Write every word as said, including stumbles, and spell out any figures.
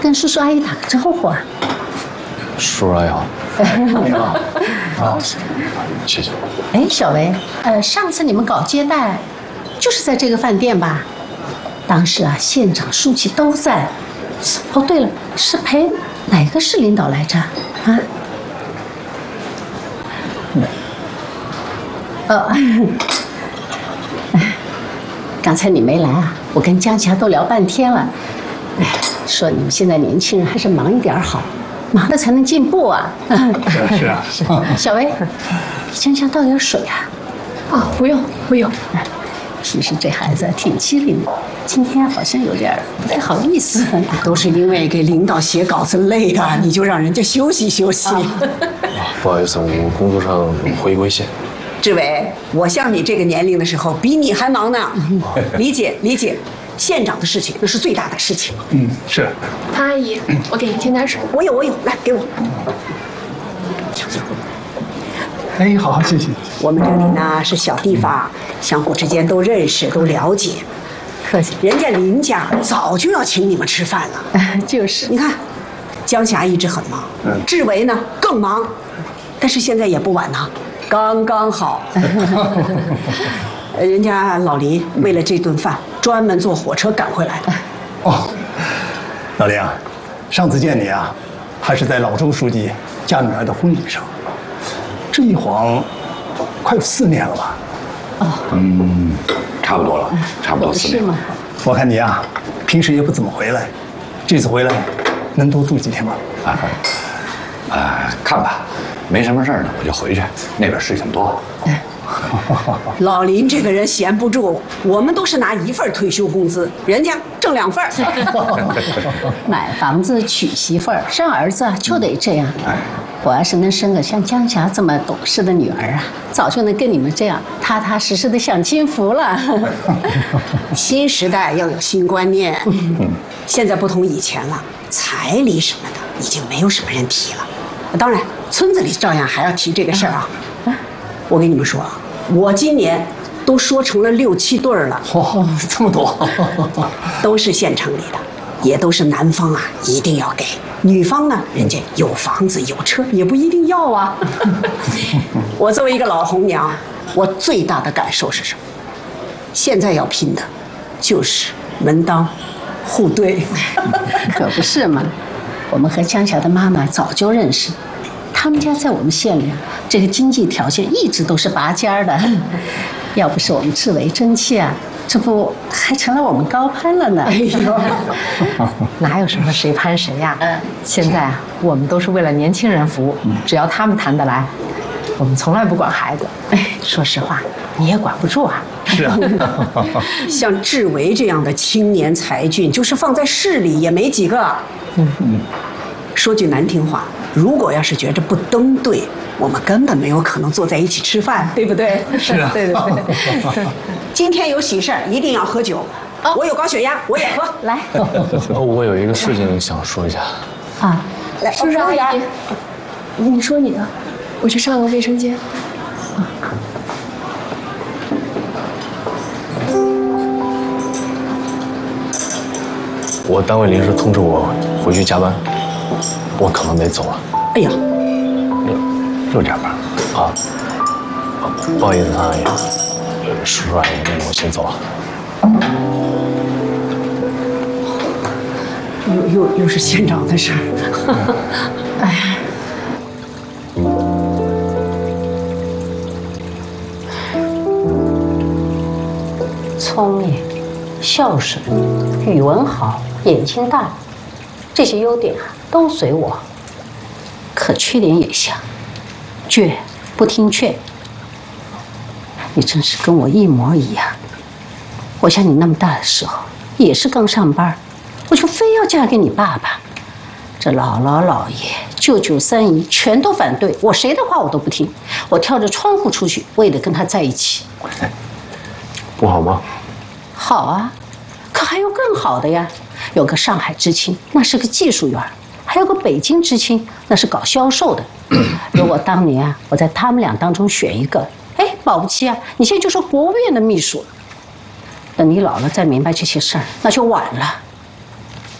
跟叔叔阿姨打个招呼啊。 叔叔阿姨好。 你好。啊， 谢谢。 哎，小维，呃，上次你们搞接待，就是在这个饭店吧？当时啊，县长、书记都在。哦，对了，是陪哪个市领导来着？啊？哦，刚才你没来啊，我跟江霞都聊半天了。哎，说你们现在年轻人还是忙一点好，忙了才能进步啊。 是啊，是啊。 小薇，江霞倒点水啊。 啊，不用不用。 平时这孩子挺机灵的，今天好像有点不太好意思。 都是因为给领导写稿子累啊，你就让人家休息休息。 啊，不好意思，我工作上回归线。 志伟，我像你这个年龄的时候，比你还忙呢。理解理解，县长的事情那是最大的事情。 嗯，是。 潘阿姨，我给你添点水。 我有我有，来给我。 哎，好，谢谢。 我们这里呢是小地方，相互之间都认识，都了解。 客气。 人家林家早就要请你们吃饭了。 就是， 你看，江霞一直很忙，嗯，志伟呢更忙，但是现在也不晚呢，刚刚好。人家老林为了这顿饭，专门坐火车赶回来的。 哦，老林啊，上次见你啊，还是在老周书记家女儿的婚礼上。这一晃，快有四年了吧？ 哦， 嗯，差不多了，差不多四年。 是吗？ 我看你啊，平时也不怎么回来，这次回来能多住几天吗？ 啊，呃，看吧，没什么事儿呢，我就回去。那边事情多。 老林这个人闲不住，我们都是拿一份退休工资，人家挣两份。 买房子娶媳妇儿生儿子就得这样。我要是能生个像江霞这么懂事的女儿啊，早就能跟你们这样踏踏实实的享清福了。 新时代要有新观念，现在不同以前了，彩礼什么的已经没有什么人提了。当然，村子里照样还要提这个事儿啊。我跟你们说啊，我今年都说成了六七对儿了。 哦，这么多， 都是县城里的，也都是男方啊一定要给，女方呢人家有房子有车也不一定要啊。我作为一个老红娘，我最大的感受是什么？现在要拼的，就是门当户对。 可不是嘛，我们和江霞的妈妈早就认识。他们家在我们县里，这个经济条件一直都是拔尖儿的。要不是我们志伟争气啊，这不还成了我们高攀了呢。哎呦， 哪有什么谁攀谁呀？现在啊，我们都是为了年轻人服务，只要他们谈得来，我们从来不管孩子。 哎，说实话，你也管不住啊。 是啊。 像志伟这样的青年才俊，就是放在市里也没几个。嗯嗯。说句难听话，如果要是觉着不登对，我们根本没有可能坐在一起吃饭，对不对？ 是啊。 对对对。今天有喜事儿，一定要喝酒。哦、我有高血压，我也喝。 来。 我有一个事情想说一下。 啊， 来， 叔叔阿姨，你说你的，我去上个卫生间。 我单位临时通知我回去加班，我可能得走了。 哎呀， 又又加班啊！不好意思，阿姨，叔叔阿姨，那我先走了。 又又又是县长的事儿。哎。 聪明、孝顺、语文好、眼睛大，这些优点啊都随我。可缺点也像，倔，不听劝。你真是跟我一模一样。我像你那么大的时候，也是刚上班，我就非要嫁给你爸爸。这姥姥、姥爷、舅舅、三姨全都反对我，谁的话我都不听。我跳着窗户出去，我也得跟他在一起。 不好吗？ 好啊，可还有更好的呀！有个上海知青，那是个技术员；还有个北京知青，那是搞销售的。如果当年啊，我在他们俩当中选一个，哎，保不齐啊，你现在就是国务院的秘书了。等你老了再明白这些事儿，那就晚了。